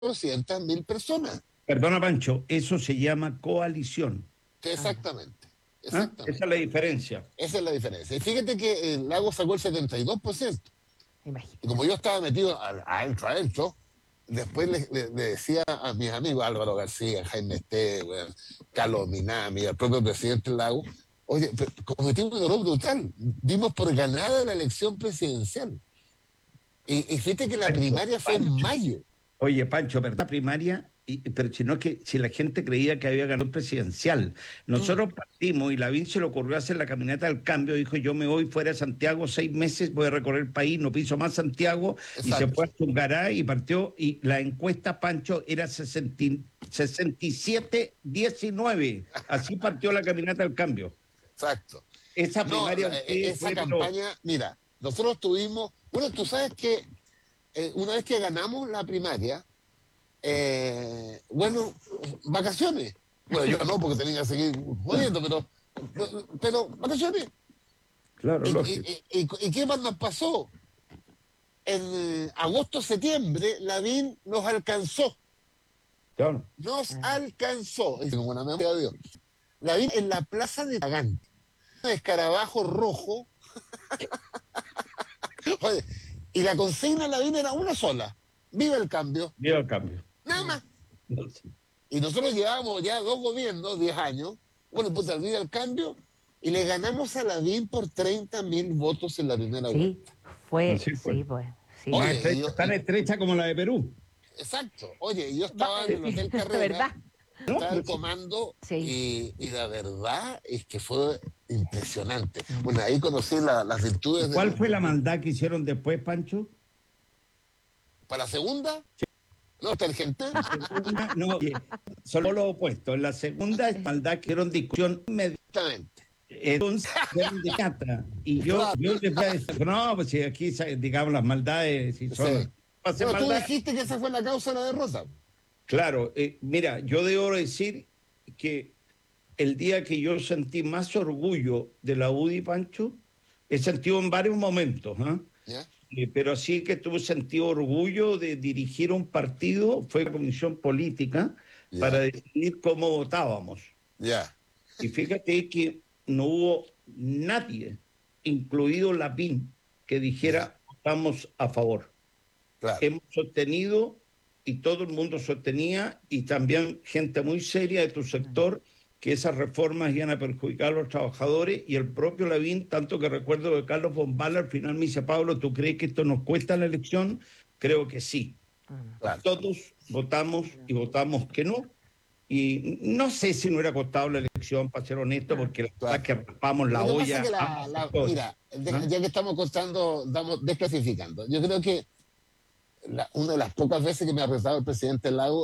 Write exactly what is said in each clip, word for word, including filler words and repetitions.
doscientas mil personas. Perdona, Pancho, eso se llama coalición. Exactamente. ¿Ah? Exactamente. Esa es la diferencia. Esa es la diferencia. Y fíjate que el Lago sacó el setenta y dos por ciento. Y como yo estaba metido adentro, adentro, después le, le, le decía a mis amigos, Álvaro García, Jaime Este, bueno, Carlos Minami, al propio presidente del Lago, oye, cometimos un error brutal. Dimos por ganada la elección presidencial. Y, y fíjate que la Pancho, primaria fue Pancho. en mayo. Oye, Pancho, ¿verdad? Primaria, y, pero si no que si la gente creía que había ganado el presidencial. Nosotros mm. partimos y Lavín se le ocurrió hacer la caminata del cambio, dijo yo me voy fuera de Santiago seis meses, voy a recorrer el país, no piso más Santiago. Exacto. Y se fue a Zungaray y partió, y la encuesta, Pancho, era sesenta, sesenta y siete diecinueve. Así partió la caminata del cambio. Exacto. Esa primaria... No, esa fue, campaña, pero... mira, nosotros tuvimos, bueno, tú sabes que eh, una vez que ganamos la primaria, Eh, bueno, vacaciones. Bueno, yo no, porque tenía que seguir jodiendo, pero, pero vacaciones. Claro, ¿Y, lógico. Y, y, y qué más nos pasó? En agosto, septiembre, Lavín nos alcanzó. Claro. Nos alcanzó. Con buena memoria de Dios. Lavín en la plaza de Tagante. Un escarabajo rojo. Oye, y la consigna de Lavín era una sola. Viva el cambio. Viva el cambio. Nada más. No, sí. Y nosotros llevábamos ya dos gobiernos, diez años. Bueno, pues al el cambio y le ganamos a Lavín por treinta mil votos en la primera sí, vuelta. Fue, sí, fue. Sí, pues. Sí. Oye, estrecha, yo, tan estrecha como la de Perú. Exacto. Oye, yo estaba en el Hotel Carrera. ¿Verdad? Estaba el comando sí. y, y la verdad es que fue impresionante. Bueno, ahí conocí la, las virtudes. ¿Cuál de... fue la maldad que hicieron después, Pancho? ¿Para la segunda? Sí. No, Argentina. No, solo lo opuesto. En la segunda es maldad que era discusión inmediatamente. Entonces, y yo, claro. yo les voy a decir, no, pues si aquí, digamos, las maldades, si son... Sí. Pero tú dijiste que esa fue la causa de la derrota. Claro, eh, mira, yo debo decir que el día que yo sentí más orgullo de la U D I, Pancho, he sentido en varios momentos, ¿eh? ¿Ya? Eh, pero sí que tuve sentido orgullo de dirigir un partido, fue la comisión política, yeah. para decidir cómo votábamos. Yeah. Y fíjate que no hubo nadie, incluido Lavín, que dijera yeah. votamos a favor. Claro. Hemos sostenido, y todo el mundo sostenía, y también gente muy seria de tu sector, que esas reformas iban a perjudicar a los trabajadores, y el propio Lavín, tanto que recuerdo que Carlos Bombal al final me dice, Pablo, ¿tú crees que esto nos cuesta la elección? Creo que sí. Claro. Todos votamos y votamos que no, y no sé si no hubiera costado la elección, para ser honesto, porque la verdad es que raspamos la olla. Que la, la, mira, ¿Ah? ya que estamos contando, estamos desclasificando, yo creo que la, una de las pocas veces que me ha retado el presidente Lago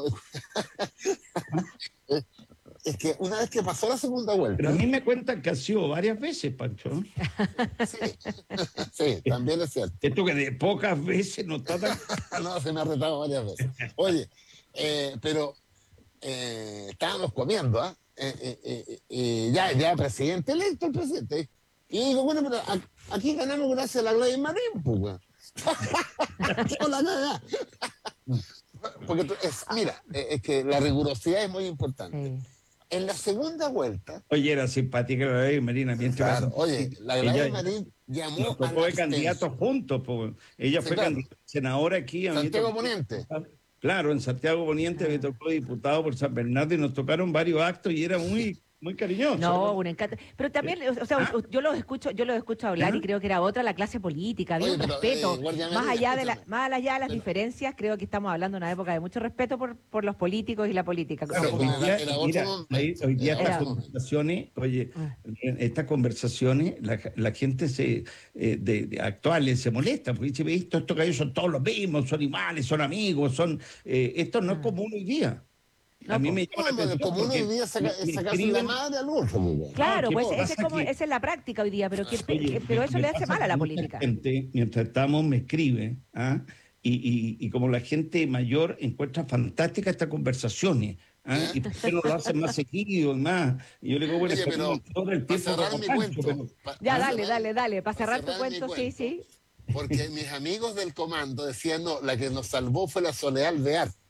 es, es que una vez que pasó la segunda vuelta... Pero a mí me cuentan que ha sido varias veces, Pancho. Sí, sí, también es cierto. Esto que de pocas veces no está tan... No, se me ha retado varias veces. Oye, eh, pero eh, estábamos comiendo, ¿ah? ¿eh? Eh, eh, eh, ya, ya presidente electo el presidente. Y digo, bueno, pero aquí ganamos gracias a la Gladys Marín, pues. Hola, nada. Porque es, mira, es que la rigurosidad es muy importante. Sí. En la segunda vuelta... Oye, era simpática la Gladys Marín. Claro, oye, la Gladys Marín llamó nos tocó a de candidatos juntos. Pues. Ella sí, fue claro. candidata senadora aquí. Santiago Poniente. Claro, en Santiago Poniente ah. me tocó diputado por San Bernardo y nos tocaron varios actos y era muy... Muy cariñoso. No, un encanto. Pero también, o sea, ¿Ah? yo los escucho, yo los escucho hablar ¿Ah? y creo que era otra la clase política, había un respeto. Eh, más allá de la, más allá de las pero, diferencias, creo que estamos hablando de una época de mucho respeto por, por los políticos y la política. Claro, hoy día, era mira, ahí, hoy día era estas conversaciones, oye, ah. estas conversaciones, la, la gente se eh, de, de actuales se molesta, porque dice, esto, esto que ellos son todos los mismos, son iguales, son amigos, son eh, esto no ah. es común hoy día. No, a mí me llama la atención como uno hoy día saca, sacarse la madre al otro. Claro, pues ese es como, esa es la práctica hoy día, pero, que, Oye, que, pero eso le hace mal a la política. Gente, mientras estamos me escribe, ¿ah? y, y, y como la gente mayor encuentra fantásticas estas conversaciones, ¿ah? y por qué no lo hacen más seguido y más. Y yo le digo, bueno, Oye, pero, todo el tiempo para cerrar mi cuento, pero... pa, ya, dale, dale, dale, para cerrar, cerrar tu cuento, cuento, sí, sí. Porque mis amigos del comando decían, no, la que nos salvó fue la Soledad Alvear.